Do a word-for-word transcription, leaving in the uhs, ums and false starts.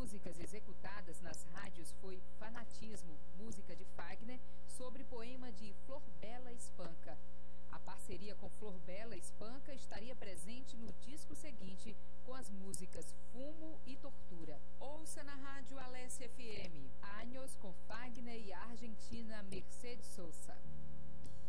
músicas executadas nas rádios foi Fanatismo, música de Fagner, sobre poema de Flor Bela Espanca. A parceria com Flor Bela Espanca estaria presente